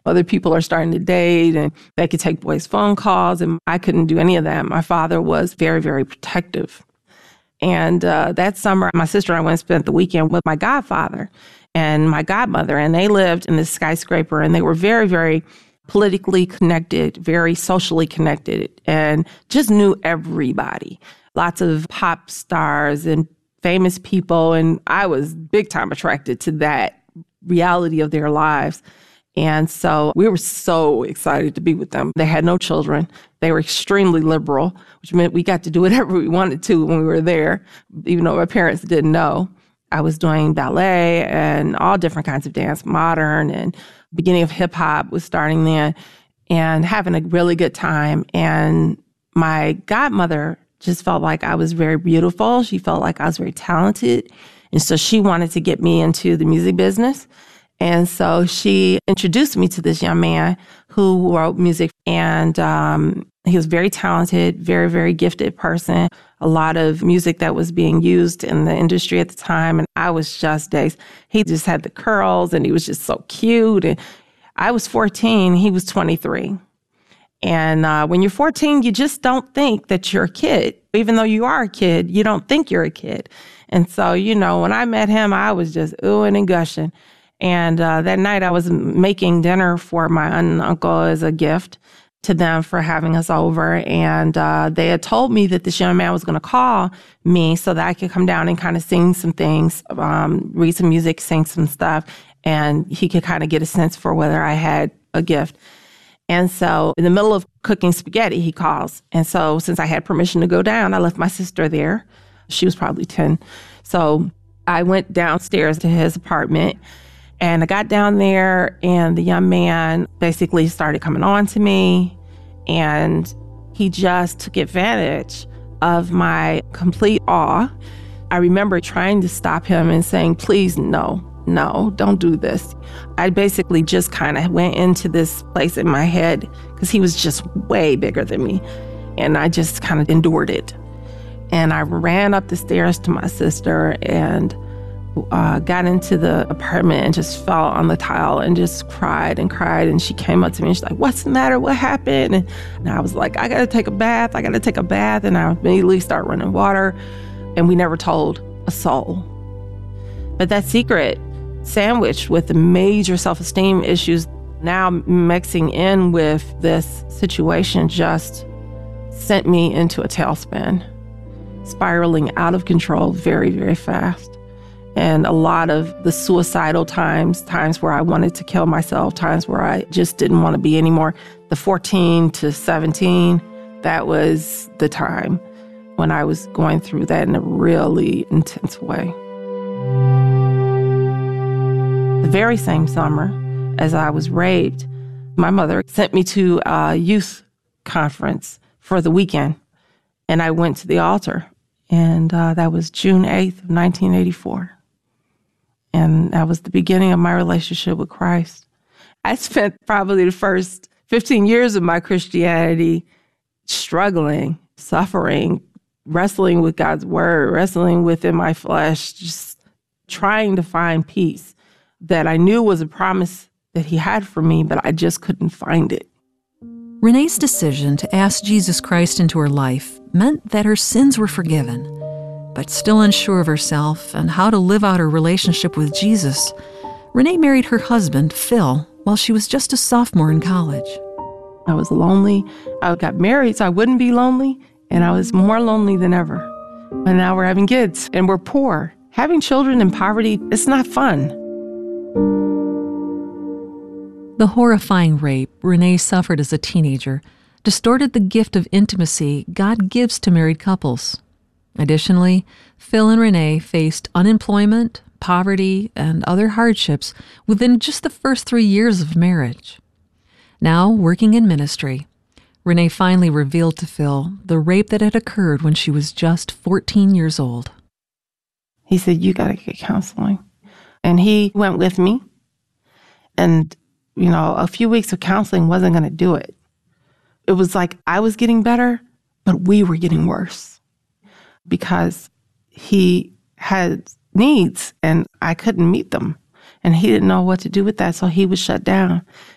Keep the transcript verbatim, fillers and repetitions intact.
other people are starting to date and they could take boys' phone calls. And I couldn't do any of that. My father was very, very protective. And uh, that summer, my sister and I went and spent the weekend with my godfather and my godmother. And they lived in this skyscraper and they were very, very politically connected, very socially connected, and just knew everybody. Lots of pop stars and famous people. And I was big time attracted to that reality of their lives. And so we were so excited to be with them. They had no children. They were extremely liberal, which meant we got to do whatever we wanted to when we were there, even though my parents didn't know. I was doing ballet and all different kinds of dance, modern, and beginning of hip hop was starting then, and having a really good time. And my godmother just felt like I was very beautiful. She felt like I was very talented. And so she wanted to get me into the music business. And so she introduced me to this young man who wrote music. And um, he was very talented, very, very gifted person. A lot of music that was being used in the industry at the time. And I was just dazed. He just had the curls and he was just so cute. And I was fourteen, he was twenty-three. And uh, when you're fourteen, you just don't think that you're a kid. Even though you are a kid, you don't think you're a kid. And so, you know, when I met him, I was just oohing and gushing. And uh, that night I was making dinner for my aunt and uncle as a gift to them for having us over. And uh, they had told me that this young man was going to call me so that I could come down and kind of sing some things, um, read some music, sing some stuff. And he could kind of get a sense for whether I had a gift. And so in the middle of cooking spaghetti, he calls. And so since I had permission to go down, I left my sister there. She was probably ten. So I went downstairs to his apartment. And I got down there and the young man basically started coming on to me, and he just took advantage of my complete awe. I remember trying to stop him and saying, please, no, no, don't do this. I basically just kind of went into this place in my head because he was just way bigger than me. And I just kind of endured it. And I ran up the stairs to my sister and Uh, got into the apartment and just fell on the tile and just cried and cried. And she came up to me and she's like, what's the matter? What happened? And, and I was like, I got to take a bath. I got to take a bath. And I immediately start running water. And we never told a soul. But that secret, sandwiched with the major self-esteem issues, now mixing in with this situation, just sent me into a tailspin, spiraling out of control very, very fast. And a lot of the suicidal times, times where I wanted to kill myself, times where I just didn't want to be anymore. The fourteen to seventeen, that was the time when I was going through that in a really intense way. The very same summer as I was raped, my mother sent me to a youth conference for the weekend. And I went to the altar. And uh, that was June eighth of nineteen eighty-four. And that was the beginning of my relationship with Christ. I spent probably the first fifteen years of my Christianity struggling, suffering, wrestling with God's word, wrestling within my flesh, just trying to find peace that I knew was a promise that he had for me, but I just couldn't find it. Renee's decision to ask Jesus Christ into her life meant that her sins were forgiven. But still unsure of herself and how to live out her relationship with Jesus, Renee married her husband, Phil, while she was just a sophomore in college. I was lonely. I got married so I wouldn't be lonely, and I was more lonely than ever. And now we're having kids, and we're poor. Having children in poverty, it's not fun. The horrifying rape Renee suffered as a teenager distorted the gift of intimacy God gives to married couples. Additionally, Phil and Renee faced unemployment, poverty, and other hardships within just the first three years of marriage. Now, working in ministry, Renee finally revealed to Phil the rape that had occurred when she was just fourteen years old. He said, you got to get counseling. And he went with me. And, you know, a few weeks of counseling wasn't going to do it. It was like I was getting better, but we were getting worse. Because he had needs and I couldn't meet them. And he didn't know what to do with that, so he was shut down.